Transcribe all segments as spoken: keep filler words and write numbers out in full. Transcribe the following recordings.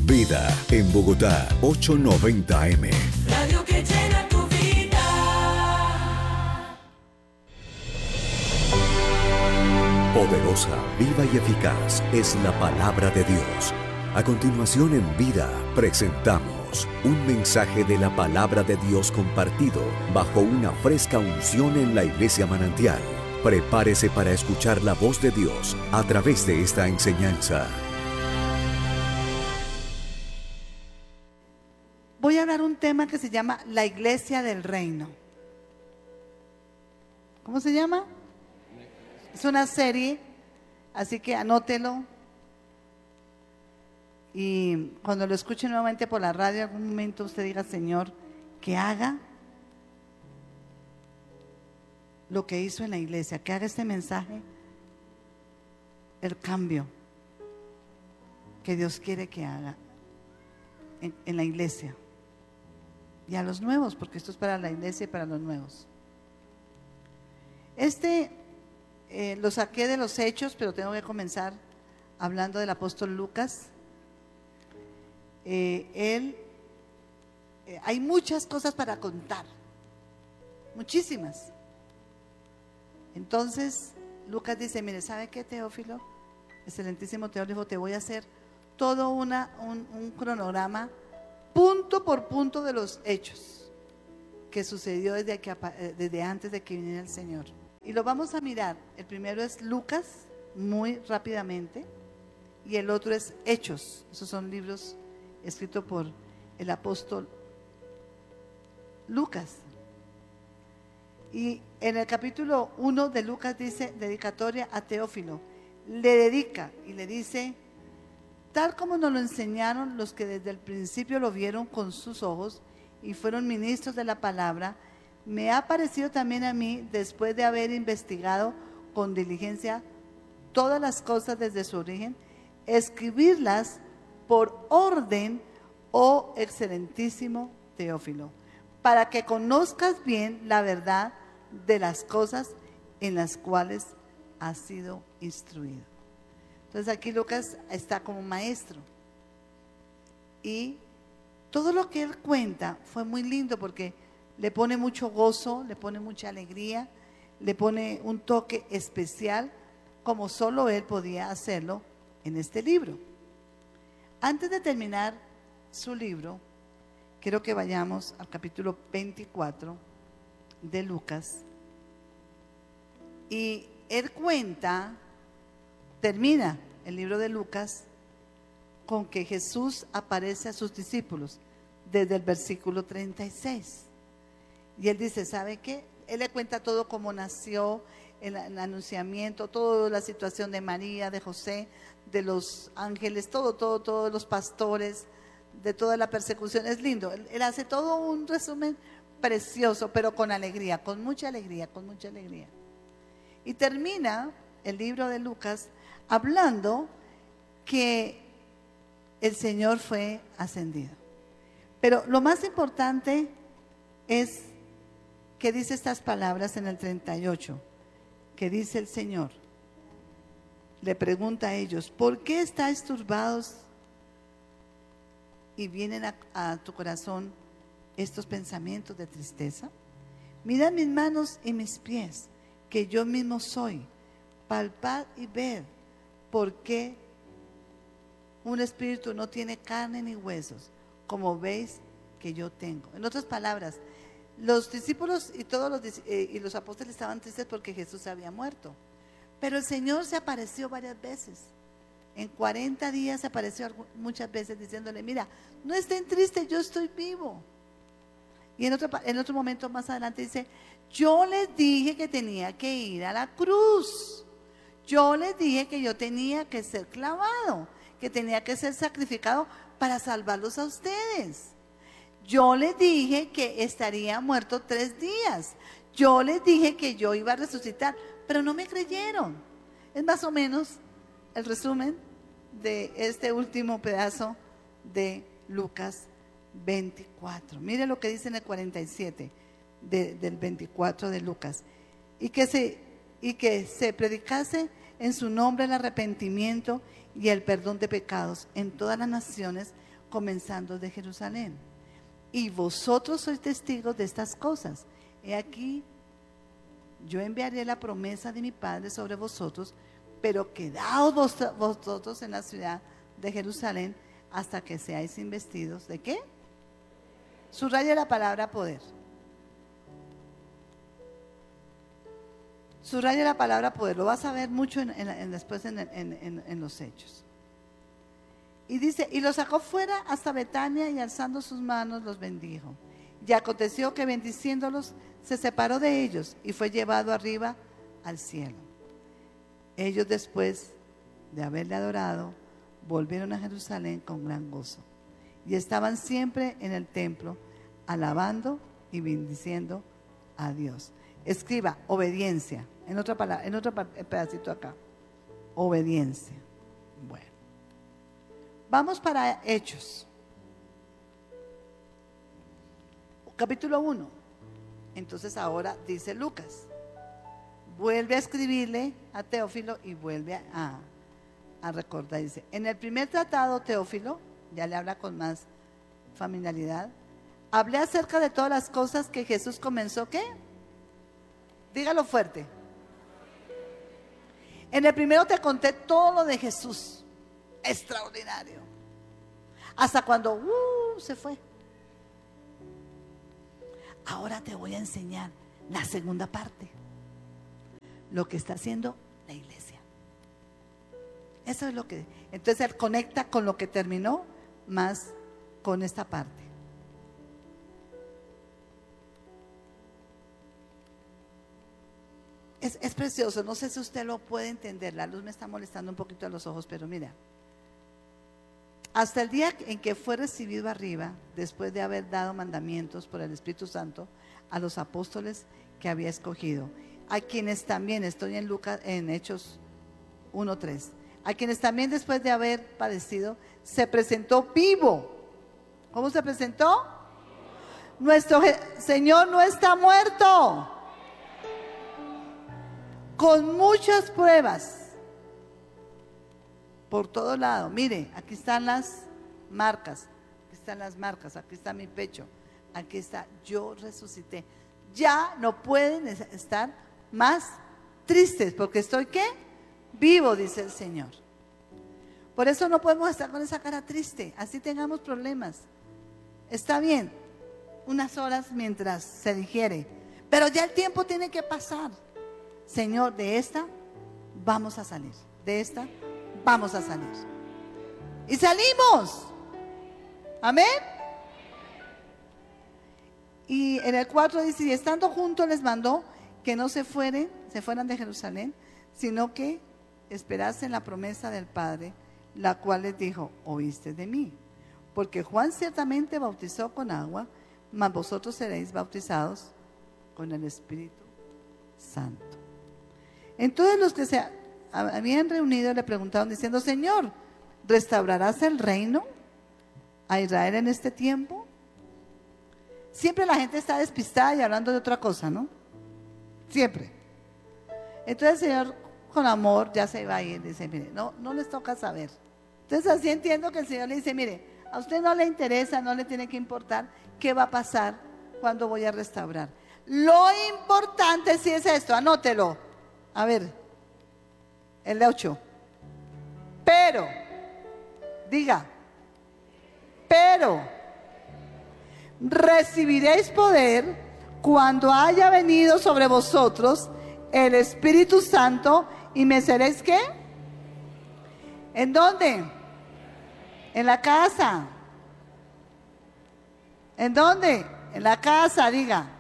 Vida en Bogotá, ochocientos noventa A M. Radio que llena tu vida. Poderosa, viva y eficaz es la palabra de Dios. A continuación en Vida presentamos un mensaje de la palabra de Dios compartido bajo una fresca unción en la Iglesia Manantial. Prepárese para escuchar la voz de Dios a través de esta enseñanza. Voy a hablar un tema que se llama la Iglesia del Reino. ¿Cómo se llama? Es una serie, así que anótelo. Y cuando lo escuche nuevamente por la radio, en algún momento usted diga, Señor, que haga lo que hizo en la iglesia, que haga este mensaje, el cambio que Dios quiere que haga en, en la iglesia. Y a los nuevos, porque esto es para la iglesia y para los nuevos. Este eh, lo saqué de los Hechos, pero tengo que comenzar hablando del apóstol Lucas. Eh, él, eh, hay muchas cosas para contar, muchísimas. Entonces, Lucas dice, mire, ¿sabe qué, Teófilo? Excelentísimo Teófilo, te voy a hacer todo una, un, un cronograma, punto por punto de los hechos que sucedió desde, que, desde antes de que viniera el Señor. Y lo vamos a mirar. El primero es Lucas, muy rápidamente, y el otro es Hechos. Esos son libros escritos por el apóstol Lucas. Y en el capítulo uno de Lucas dice, dedicatoria a Teófilo, le dedica y le dice, tal como nos lo enseñaron los que desde el principio lo vieron con sus ojos y fueron ministros de la palabra, me ha parecido también a mí, después de haber investigado con diligencia todas las cosas desde su origen, escribirlas por orden, oh excelentísimo Teófilo, para que conozcas bien la verdad de las cosas en las cuales has sido instruido. Entonces aquí Lucas está como maestro. Y todo lo que él cuenta fue muy lindo porque le pone mucho gozo, le pone mucha alegría, le pone un toque especial, como solo él podía hacerlo en este libro. Antes de terminar su libro, quiero que vayamos al capítulo veinticuatro de Lucas. Y él cuenta, termina el libro de Lucas con que Jesús aparece a sus discípulos desde el versículo treinta y seis. Y él dice, ¿sabe qué? Él le cuenta todo cómo nació, el, el anunciamiento, toda la situación de María, de José, de los ángeles, todo, todo, todos los pastores, de toda la persecución. Es lindo, él, él hace todo un resumen precioso, pero con alegría, con mucha alegría, con mucha alegría. Y termina el libro de Lucas hablando que el Señor fue ascendido. Pero lo más importante es que dice estas palabras en el treinta y ocho, que dice el Señor, le pregunta a ellos, ¿por qué estáis turbados y vienen a, a tu corazón estos pensamientos de tristeza? Mirad mis manos y mis pies, que yo mismo soy. Palpad y ved, porque un espíritu no tiene carne ni huesos, como veis que yo tengo. En otras palabras, los discípulos y todos los, eh, y los apóstoles estaban tristes porque Jesús había muerto. Pero el Señor se apareció varias veces. En cuarenta días se apareció muchas veces diciéndole, mira, no estén tristes, yo estoy vivo. Y en otro, en otro momento más adelante dice, yo les dije que tenía que ir a la cruz. Yo les dije que yo tenía que ser clavado, que tenía que ser sacrificado para salvarlos a ustedes. Yo les dije que estaría muerto tres días. Yo les dije que yo iba a resucitar, pero no me creyeron. Es más o menos el resumen de este último pedazo de Lucas veinticuatro. Mire lo que dice en el cuarenta y siete de, del veinticuatro de Lucas. Y que, se, y que se predicase en su nombre el arrepentimiento y el perdón de pecados en todas las naciones, comenzando de Jerusalén. Y vosotros sois testigos de estas cosas. He aquí, yo enviaré la promesa de mi Padre sobre vosotros, pero quedaos vos, vosotros en la ciudad de Jerusalén hasta que seáis investidos. ¿De qué? Subraya la palabra poder. Subraya la palabra poder. Lo vas a ver mucho en, en, en, después en, en, en, en los hechos. Y dice, y los sacó fuera hasta Betania y alzando sus manos los bendijo. Y aconteció que bendiciéndolos se separó de ellos y fue llevado arriba al cielo. Ellos después de haberle adorado, volvieron a Jerusalén con gran gozo. Y estaban siempre en el templo, alabando y bendiciendo a Dios. Escriba, obediencia. En otra palabra, en otro pedacito acá. Obediencia. Bueno. Vamos para Hechos. Capítulo uno. Entonces ahora dice Lucas. Vuelve a escribirle a Teófilo y vuelve a, a recordar. Dice, en el primer tratado, Teófilo, ya le habla con más familiaridad, hablé acerca de todas las cosas que Jesús comenzó, ¿qué? Dígalo fuerte. En el primero te conté todo lo de Jesús. Extraordinario. Hasta cuando uh, se fue. Ahora te voy a enseñar la segunda parte. Lo que está haciendo la iglesia. Eso es lo que... Entonces él conecta con lo que terminó, más con esta parte. Es, es precioso, no sé si usted lo puede entender. La luz me está molestando un poquito a los ojos, pero mira. Hasta el día en que fue recibido arriba, después de haber dado mandamientos por el Espíritu Santo a los apóstoles que había escogido, a quienes también, estoy en Lucas, en Hechos uno tres, a quienes también después de haber padecido, se presentó vivo. ¿Cómo se presentó? Nuestro Señor no está muerto. Con muchas pruebas. Por todo lado, mire, aquí están las marcas, aquí están las marcas, aquí está mi pecho, aquí está, yo resucité. Ya no pueden estar más tristes, porque estoy, ¿qué? Vivo, dice el Señor. Por eso no podemos estar con esa cara triste, así tengamos problemas. Está bien, unas horas mientras se digiere, pero ya el tiempo tiene que pasar. Señor, de esta vamos a salir, de esta vamos a salir. Y salimos. Amén. Y en el cuatro dice, y estando juntos les mandó que no se fueren, se fueran de Jerusalén, sino que esperasen la promesa del Padre, la cual les dijo, oíste de mí. Porque Juan ciertamente bautizó con agua, mas vosotros seréis bautizados con el Espíritu Santo. Entonces los que se habían reunido le preguntaron diciendo, Señor, ¿restaurarás el reino a Israel en este tiempo? Siempre la gente está despistada y hablando de otra cosa, ¿no? Siempre. Entonces el Señor con amor ya se va a ir, dice, mire, no, no les toca saber. Entonces así entiendo que el Señor le dice, mire, a usted no le interesa, no le tiene que importar qué va a pasar cuando voy a restaurar. Lo importante sí es esto, anótelo. A ver, el de ocho. Pero, diga, pero recibiréis poder cuando haya venido sobre vosotros el Espíritu Santo y me seréis, ¿qué? ¿En dónde? En la casa. ¿En dónde? En la casa, diga.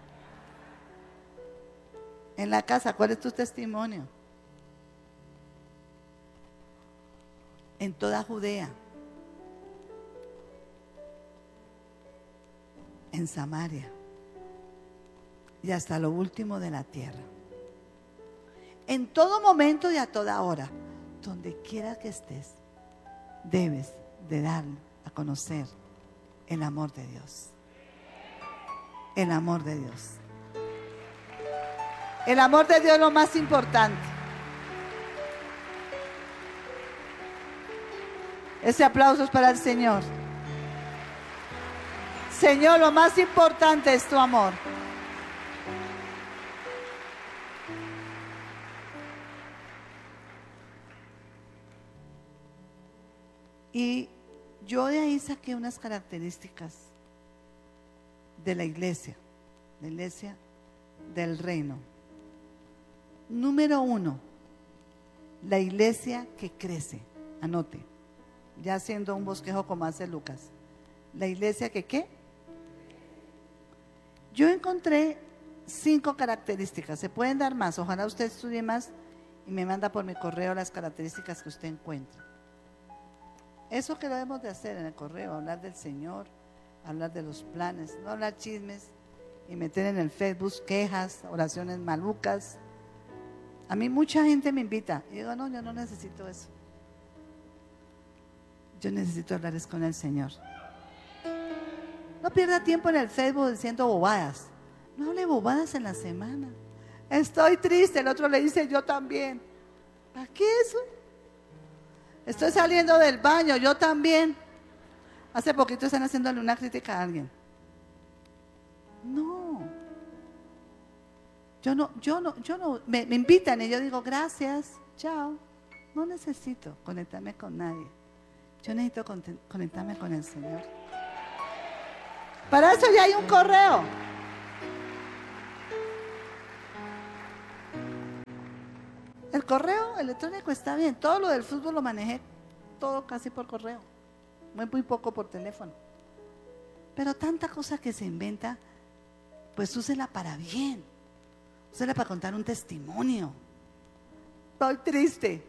En la casa, ¿cuál es tu testimonio? En toda Judea, en Samaria y hasta lo último de la tierra. En todo momento y a toda hora, donde quiera que estés, debes de dar a conocer el amor de Dios. El amor de Dios. El amor de Dios es lo más importante. Ese aplauso es para el Señor. Señor, lo más importante es tu amor. Y yo de ahí saqué unas características de la iglesia, la iglesia del reino. Número uno, la iglesia que crece. Anote, ya haciendo un bosquejo como hace Lucas. La iglesia que ¿qué? Yo encontré cinco características. Se pueden dar más. Ojalá usted estudie más y me manda por mi correo las características que usted encuentra. Eso que debemos de hacer en el correo, hablar del Señor, hablar de los planes, no hablar chismes y meter en el Facebook quejas, oraciones malucas. A mí mucha gente me invita y digo, no, yo no necesito eso. Yo necesito hablar es con el Señor. No pierda tiempo en el Facebook diciendo bobadas. No hable bobadas en la semana. Estoy triste, el otro le dice yo también. ¿Para qué eso? Estoy saliendo del baño, yo también. Hace poquito están haciéndole una crítica a alguien. No. Yo no, yo no, yo no, me, me invitan y yo digo gracias, chao. No necesito conectarme con nadie. Yo necesito conectarme con el Señor. Para eso ya hay un correo. El correo electrónico está bien. Todo lo del fútbol lo manejé todo casi por correo. Muy, muy poco por teléfono. Pero tanta cosa que se inventa, pues úsela para bien. Úsela para contar un testimonio. Estoy triste.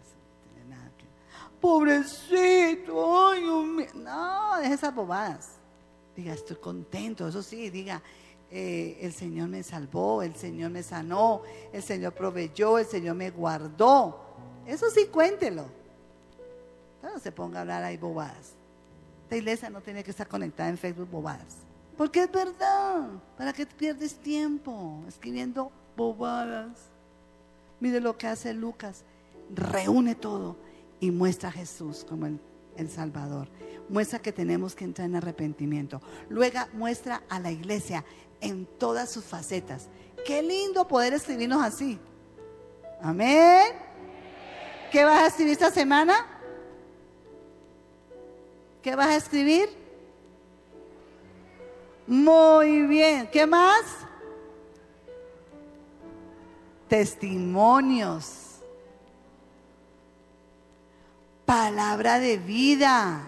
Pobrecito, ay, Dios mío. No, deje esas bobadas. Diga, estoy contento. Eso sí, diga, eh, el Señor me salvó, el Señor me sanó, el Señor proveyó, el Señor me guardó. Eso sí, cuéntelo. No se ponga a hablar ahí bobadas. Esta iglesia no tiene que estar conectada en Facebook bobadas. Porque es verdad. ¿Para qué pierdes tiempo escribiendo bobadas? Mire lo que hace Lucas. Reúne todo y muestra a Jesús como el, el Salvador. Muestra que tenemos que entrar en arrepentimiento. Luego muestra a la iglesia en todas sus facetas. Qué lindo poder escribirnos así. Amén. ¿Qué vas a escribir esta semana? ¿Qué vas a escribir? Muy bien. ¿Qué más? Testimonios. Palabra de vida.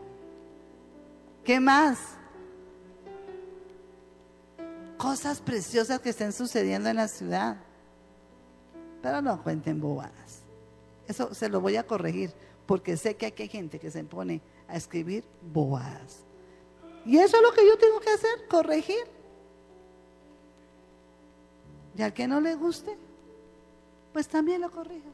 ¿Qué más? Cosas preciosas que estén sucediendo en la ciudad. Pero no cuenten bobadas. Eso se lo voy a corregir, porque sé que aquí hay gente que se pone a escribir bobadas. Y eso es lo que yo tengo que hacer, corregir. Y al que no le guste, pues también lo corrijo.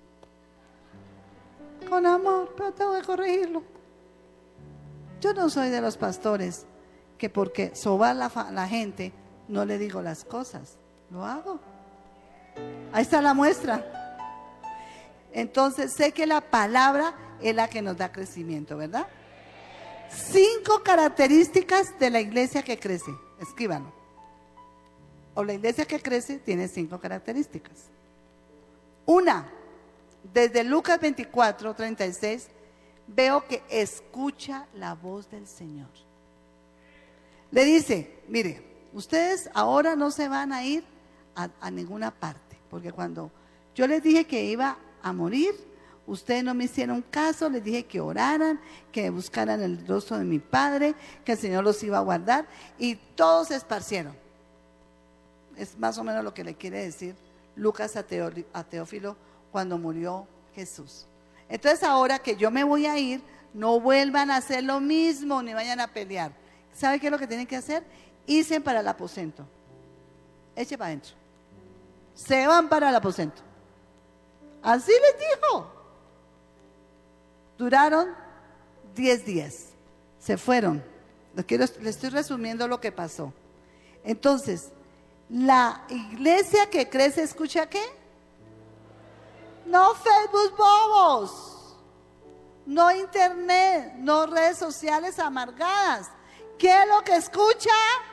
Con amor, pero tengo que corregirlo. Yo no soy de los pastores que porque sobar la, la gente no le digo las cosas. Lo hago. Ahí está la muestra. Entonces sé que la palabra es la que nos da crecimiento, ¿verdad? Cinco características de la iglesia que crece. Escríbanlo. O la iglesia que crece tiene cinco características. Una, desde Lucas veinticuatro, treinta y seis, veo que escucha la voz del Señor. Le dice, mire, ustedes ahora no se van a ir a, a ninguna parte, porque cuando yo les dije que iba a morir, ustedes no me hicieron caso, les dije que oraran, que buscaran el rostro de mi Padre, que el Señor los iba a guardar, y todos se esparcieron. Es más o menos lo que le quiere decir Lucas a, Teo, a Teófilo cuando murió Jesús. Entonces ahora que yo me voy a ir, no vuelvan a hacer lo mismo, ni vayan a pelear. ¿Sabe qué es lo que tienen que hacer? Irse para el aposento. Eche para adentro. Se van para el aposento. Así les dijo. Duraron diez días. Se fueron. Les, quiero, les estoy resumiendo lo que pasó. Entonces, la iglesia que crece, ¿escucha qué? No Facebook bobos. No internet. No redes sociales amargadas ¿Qué es lo que escucha?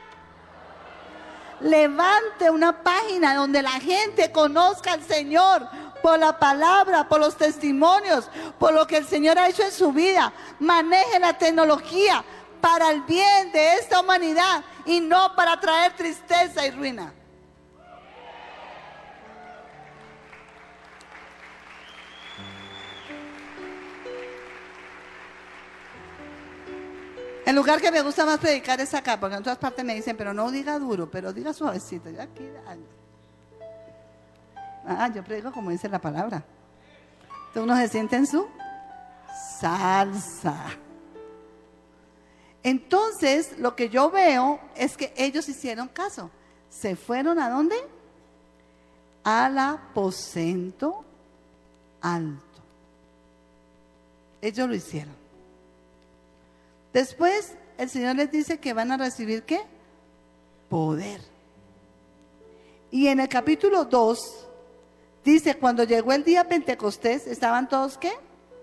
Levante una página donde la gente conozca al Señor por la palabra, por los testimonios, por lo que el Señor ha hecho en su vida. Maneje la tecnología para el bien de esta humanidad y no para traer tristeza y ruina. El lugar que me gusta más predicar es acá, porque en otras partes me dicen, pero no diga duro, pero diga suavecito. Yo aquí, ah, yo predico como dice la palabra. Entonces uno se siente en su salsa. Entonces, lo que yo veo es que ellos hicieron caso. ¿Se fueron a dónde? Al aposento alto. Ellos lo hicieron. Después, el Señor les dice que van a recibir, ¿qué? Poder. Y en el capítulo dos, dice, cuando llegó el día Pentecostés, ¿estaban todos qué?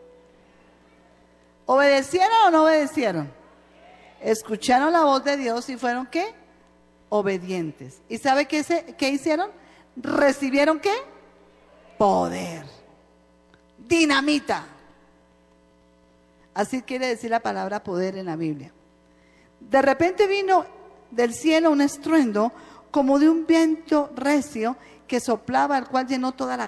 ¿Obedecieron o no obedecieron? Escucharon la voz de Dios y fueron ¿qué? Obedientes. ¿Y sabe qué, se, qué hicieron? ¿Recibieron qué? Poder. Dinamita. Así quiere decir la palabra poder en la Biblia. De repente vino del cielo un estruendo como de un viento recio que soplaba, el cual llenó toda la